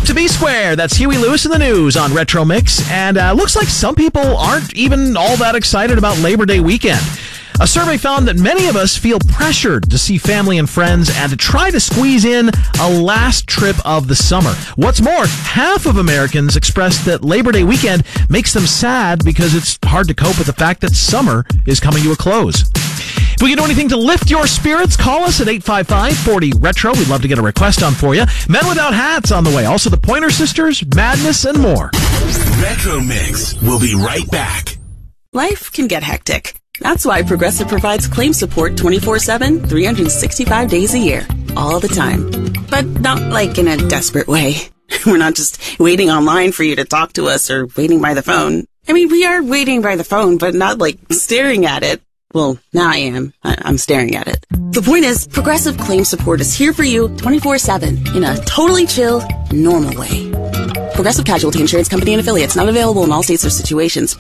to be square. That's Huey Lewis in the news on Retro Mix. And looks like some people aren't even all that excited about Labor Day weekend. A survey found that many of us feel pressured to see family and friends and to try to squeeze in a last trip of the summer. What's more, half of Americans expressed that Labor Day weekend makes them sad because it's hard to cope with the fact that summer is coming to a close. If we can do anything to lift your spirits, call us at 855-40-RETRO. We'd love to get a request on for you. Men Without Hats on the way. Also the Pointer Sisters, Madness, and more. Retro Mix. We'll be right back. Life can get hectic. That's why Progressive provides claim support 24/7, 365 days a year, all the time. But not like in a desperate way. We're not just waiting online for you to talk to us or waiting by the phone. I mean, we are waiting by the phone, but not like staring at it. Well, now I am. I'm staring at it. The point is, Progressive claim support is here for you 24/7 in a totally chill, normal way. Progressive Casualty Insurance Company and Affiliates, not available in all states or situations.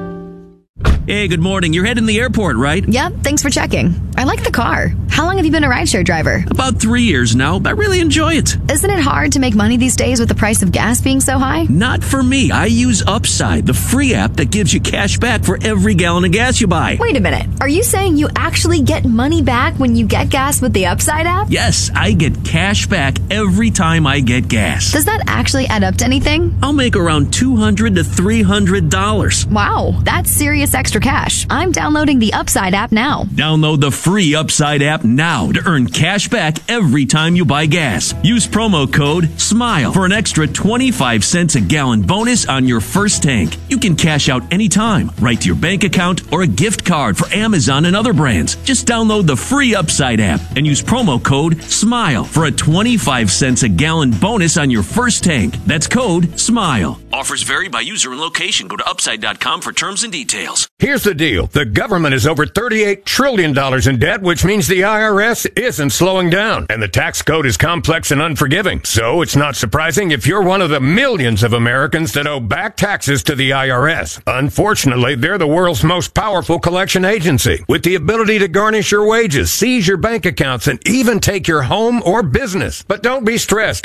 Hey, good morning. You're heading to the airport, right? Yep, thanks for checking. I like the car. How long have you been a rideshare driver? About 3 years now. I really enjoy it. Isn't it hard to make money these days with the price of gas being so high? Not for me. I use Upside, the free app that gives you cash back for every gallon of gas you buy. Wait a minute. Are you saying you actually get money back when you get gas with the Upside app? Yes, I get cash back every time I get gas. Does that actually add up to anything? I'll make around $200 to $300. Wow, that's serious extra cash. I'm downloading the Upside app now. Download the free Upside app now to earn cash back every time you buy gas. Use promo code SMILE for an extra 25 cents a gallon bonus on your first tank. You can cash out anytime, right to your bank account or a gift card for Amazon and other brands. Just download the free Upside app and use promo code SMILE for a 25 cents a gallon bonus on your first tank. That's code SMILE. Offers vary by user and location. Go to upside.com for terms and details. Here's the deal. The government is over $38 trillion in debt, which means the IRS isn't slowing down. And the tax code is complex and unforgiving. So it's not surprising if you're one of the millions of Americans that owe back taxes to the IRS. Unfortunately, they're the world's most powerful collection agency, with the ability to garnish your wages, seize your bank accounts, and even take your home or business. But don't be stressed.